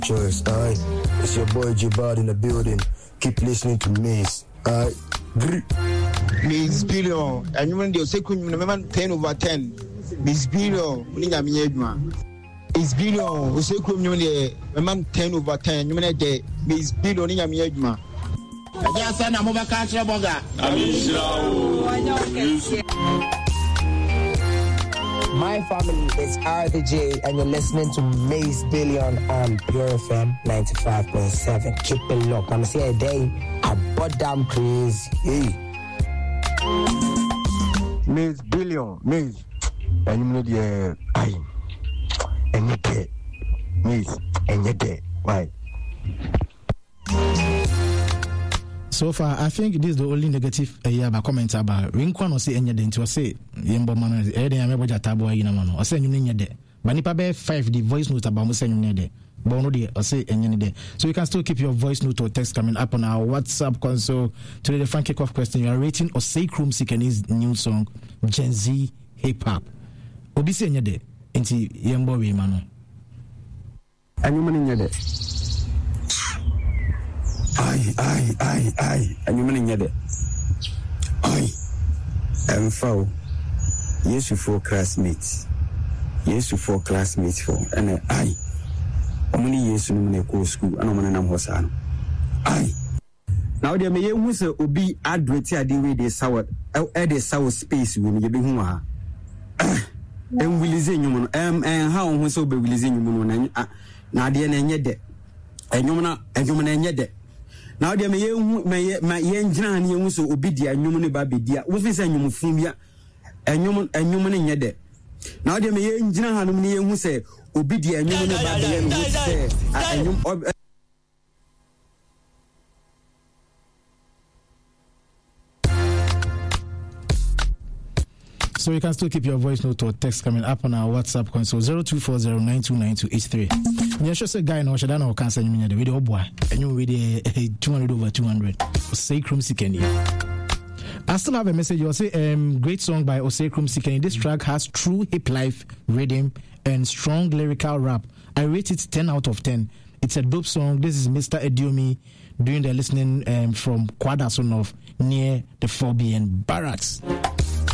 Choice, aye. It's your boy Jibad in the building. Keep listening to Maze. Aye. Maze Billion. And you want to say, 10/10. Maze Billion. Maze Billion. We say, 10/10. You mean the Maze Billion in Yamiyajma. My family is RDJ, and you're listening to Maze Billion on Pure FM 95.7. Keep it locked. I'm saying a day, I bought damn crazy. Hey. Maze Billion, Maze. And you know the I. And you get Maze, and you get why? So far, I think this is the only negative about comment about Rinkwan or say any day to say Yembo man, Eden Amebaja Tabo Yinamano, or say you need there. But Nipa Bear 5 the voice note about saying you need Bono de or say any day. So you can still keep your voice note or text coming up on our WhatsApp console. Today, the fan kick-off question, you are rating Osei Krum Sikeni's new song, Gen Z Hip Hop. Obi say any day, into Yembo Wimano. And you mean there. Aye. And you mean there. Aye. And for yes, you for classmates. Yes, you for classmates for. And aye. How many years you know go school? And how many nam hosano? Aye. Now there may you say obi adwete ade we dey sour. Dey sour space we me be hu ha. And release nyum no. And how hu so be release nyum no na ade na enye de. Enyum na enye de. Now there may yenjina ni hu so obi dia nyum ne ba be dia. Wo fi say nyum fumia. Enyum ne enye de. Now there may yenjina hanum ni hu say obi dia nyum ne ba be no say enyum. So you can still keep your voice note or text coming up on our WhatsApp console 0240929283. You should say guy no should know can send me the video boy and you with 200 over 200. Osei Krum Sikeni. I still have a message. You say great song by Osei Krum Sikeni. This track has true hip life rhythm and strong lyrical rap. I rate it 10 out of 10. It's a dope song. This is Mr. Ediomi doing the listening from Kwadaso North near the 4BN barracks.